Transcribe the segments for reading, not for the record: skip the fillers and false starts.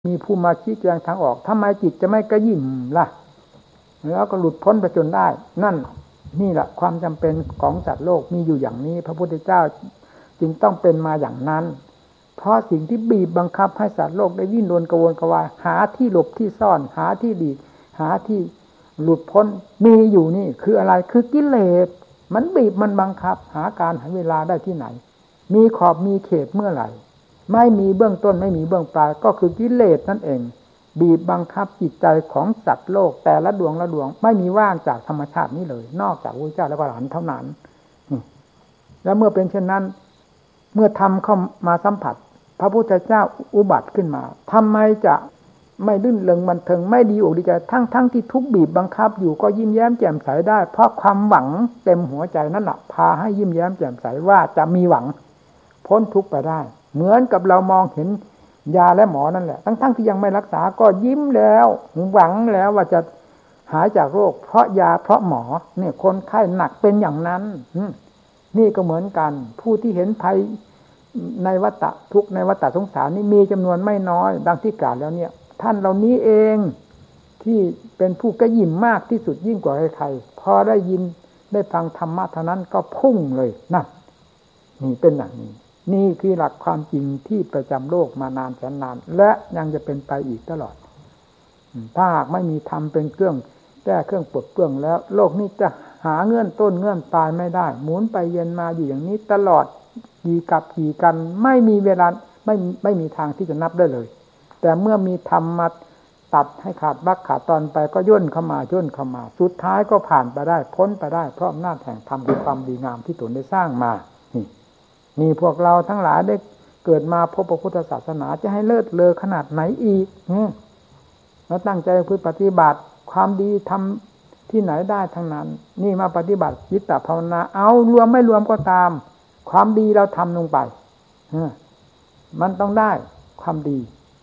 มีผู้มาชี้แจงทางออกทำไมจิตจะไม่กระยิ่มล่ะแล้วก็หลุดพ้นไปจนได้นั่นนี่แหละความจำเป็นของสัตว์โลกมีอยู่อย่างนี้พระพุทธเจ้าจึงต้องเป็นมาอย่างนั้นเพราะสิ่งที่บีบบังคับให้สัตว์โลกได้วิ่งรนกระวนกระวายหาที่หลบที่ซ่อนหาที่ดีหาที่หลุดพ้นมีอยู่นี่คืออะไรคือกิเลสมันบีบมันบังคับหาการหาเวลาได้ที่ไหนมีขอบมีเขตเมื่อไหร่ไม่มีเบื้องต้นไม่มีเบื้องปลายก็คือกิเลสนั่นเองบีบบังคับจิตใจของสัตว์โลกแต่ละดวงละดวงไม่มีว่างจากธรรมชาตินี้เลยนอกจากพระพุทธเจ้าและพระอรหันต์เท่านั้นแล้วเมื่อเป็นเช่นนั้นเมื่อทำเข้ามาสัมผัสพระพุทธเจ้าอุบัติขึ้นมาทำไมจะไม่ลื่นเริงบันเทิงไม่ดีอกดีใจทั้งที่ทุกบีบบังคับอยู่ก็ยิ้มแย้มแจ่มใสได้เพราะความหวังเต็มหัวใจนั่นแหละพาให้ยิ้มแย้มแจ่มใสว่าจะมีหวังพ้นทุกข์ไปได้เหมือนกับเรามองเห็นยาและหมอนั่นแหละทั้งที่ยังไม่รักษาก็ยิ้มแล้วหวังแล้วว่าจะหายจากโรคเพราะยาเพราะหมอเนี่ยคนไข้หนักเป็นอย่างนั้นนี่ก็เหมือนกันผู้ที่เห็นภัยในวัฏทุกข์ในวัฏสงสารนี่มีจำนวนไม่น้อยดังที่กล่าวแล้วเนี่ยท่านเหล่านี้เองที่เป็นผู้กระยิ่มมากที่สุดยิ่งกว่าใครๆพอได้ยินได้ฟังธรรมะเท่านั้นก็พุ่งเลยนั่นนี่เป็นอย่างนี้นี่คือหลักความจริงที่ประจำโลกมานานแสนนานและยังจะเป็นไปอีกตลอดถ้าหากไม่มีธรรมเป็นเครื่องแก้เครื่องปลดเปลื้องแล้วโลกนี้จะหาเงื่อนต้นเงื่อนปลายไม่ได้หมุนไปเย็นมาอยู่อย่างนี้ตลอดกี่กับกี่กันไม่มีเวลาไม่มีทางที่จะนับได้เลยแต่เมื่อมีธรรมมาตัดให้ขาดวรรคขาดตอนไปก็ย่นเข้ามาสุดท้ายก็ผ่านไปได้พ้นไปได้เพราะอำนาจแห่งธรรมคือความดีงามที่ตนได้สร้างมานี่พวกเราทั้งหลายได้เกิดมาพบพระพุทธศาสนาจะให้เลิศเลอขนาดไหนอีกแล้วตั้งใจพึ่งปฏิบัติความดีทำที่ไหนได้ทั้งนั้นนี่มาปฏิบัติจิตตภาวนาเอารวมไม่รวมก็ตามความดีเราทำลงไปมันต้องได้ความดี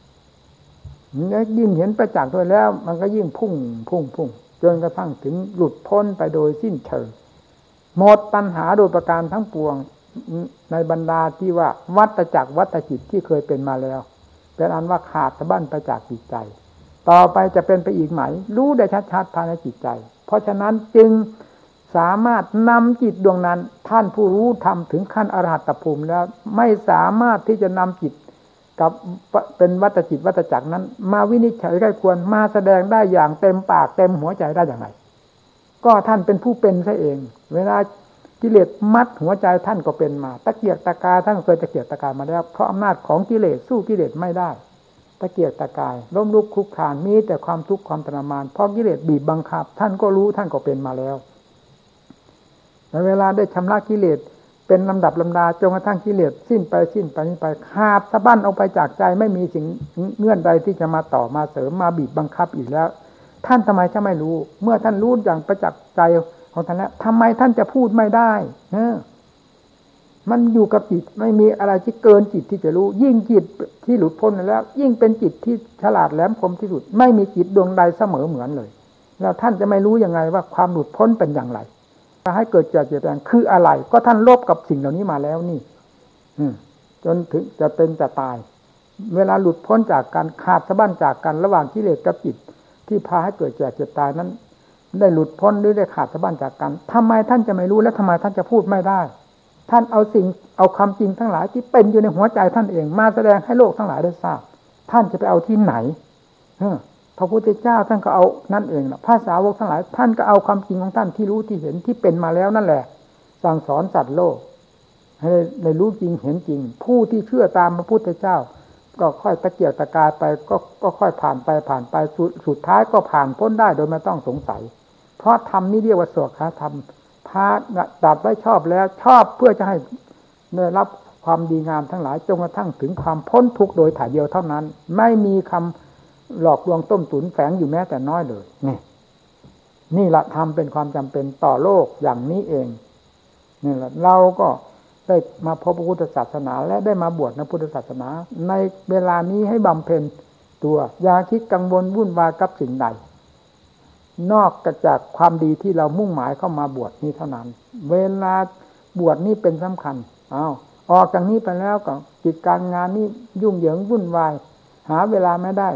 ยิ่งเห็นประจักษ์ด้วยแล้วมันก็ยิ่งพุ่งจนกระทั่งถึงหลุดพ้นไปโดยสิ้นเชิงหมดปัญหาโดยประการทั้งปวงในบรรดาที่ว่าวัฏจักรวัฏจิตที่เคยเป็นมาแล้วเป็นอันว่าขาดสะบั้นไปจากจิตใจต่อไปจะเป็นไปอีกไหมรู้ได้ชัดๆภายในจิตใจเพราะฉะนั้นจึงสามารถนำจิตดวงนั้นท่านผู้รู้ทำถึงขั้นอรหัตภูมิแล้วไม่สามารถที่จะนำจิตกับเป็นวัฏจิตวัฏจักรนั้นมาวินิจฉัยใกล้ควรมาแสดงได้อย่างเต็มปากเต็มหัวใจได้อย่างไรก็ท่านเป็นผู้เป็นซะเองเวลากิเลสมัดหัวใจท่านก็เป็นมาตะเกียกตะกายท่านเคยตะเกียกตะกายมาแล้วเพราะอำนาจของกิเลสสู้กิเลสไม่ได้ตะเกียกตะกายล้มลุกคลุกคลานมีแต่ความทุกข์ความทรมานเพราะกิเลสบีบบังคับท่านก็รู้ท่านก็เป็นมาแล้วแต่เวลาได้ชำระกิเลสเป็นลำดับลำดาจนกระทั่งกิเลสสิ้นไปขาดสะบั้นออกไปจากใจไม่มีสิ่งเงื่อนใดที่จะมาต่อมาเสริมมาบีบบังคับอีกแล้วท่านทำไมจะไม่รู้เมื่อท่านรู้อย่างประจักษ์ใจของท่านแล้วทำไมท่านจะพูดไม่ได้มันอยู่กับจิตไม่มีอะไรที่เกินจิตที่จะรู้ยิ่งจิตที่หลุดพ้นแล้วยิ่งเป็นจิตที่ฉลาดแหลมคมที่สุดไม่มีจิตดวงใดเสมอเหมือนเลยแล้วท่านจะไม่รู้ยังไงว่าความหลุดพ้นเป็นอย่างไรให้เกิดเจริญแปลงคืออะไรก็ท่านลบกับสิ่งเหล่านี้มาแล้วนี่จนถึงจะเป็นจะตายเวลาหลุดพ้นจากการขาดสะบั้นจากกันระหว่างกิเลสกับจิตที่พาให้เกิดเจ็บตายนั้นได้หลุดพ้นหรือได้ขาดสะบั้นจากกันทำไมท่านจะไม่รู้และทำไมท่านจะพูดไม่ได้ท่านเอาความจริงทั้งหลายที่เป็นอยู่ในหัวใจท่านเองมาแสดงให้โลกทั้งหลายได้ทราบท่านจะไปเอาที่ไหนพระพุทธเจ้าท่านก็เอานั่นเองนะพระสาวกทั้งหลายท่านก็เอาความจริงของท่านที่รู้ที่เห็นที่เป็นมาแล้วนั่นแหละสั่งสอนสัตว์โลกให้ได้รู้จริงเห็นจริงผู้ที่เชื่อตามพระพุทธเจ้าก็ค่อยตะเกียกตะกายไปก็ค่อยผ่านไปสุดท้ายก็ผ่านพ้นได้โดยไม่ต้องสงสัยเพราะธรรมนี่เรียกว่าสวขาธรรมพาตัดไว้ชอบแล้วชอบเพื่อจะให้ได้รับความดีงามทั้งหลายจนกระทั่งถึงความพ้นทุกข์โดยถ่ายเดียวเท่านั้นไม่มีคำหลอกลวงต้มตุ๋นแฝงอยู่แม้แต่น้อยเลยนี่ละธรรมเป็นความจำเป็นต่อโลกอย่างนี้เองนี่แหละเราก็ได้มาพบพระพุทธศาสนาและได้มาบวชในพุทธศาสนาในเวลานี้ให้บำเพ็ญตัวอย่าคิดกังวลวุ่นวายกับสิ่งใดนอกจากความดีที่เรามุ่งหมายเข้ามาบวชนี้เท่านั้นเวลาบวชนี่เป็นสำคัญออกจากนี้ไปแล้วก็กิจการงานนี่ยุ่งเหยิงวุ่นวายหาเวลาไม่ได้